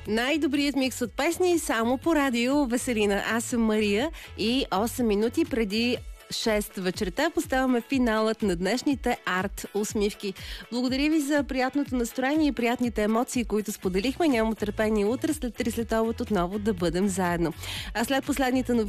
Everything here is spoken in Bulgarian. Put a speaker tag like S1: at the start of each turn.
S1: Най-добрият микс от песни само по радио Веселина. Аз съм Мария и 8 минути преди 6 вечерта поставяме финалът на днешните арт усмивки. Благодаря ви за приятното настроение и приятните емоции, които споделихме. Нямам търпение утре след 3 след обед отново да бъдем заедно. А след последните новини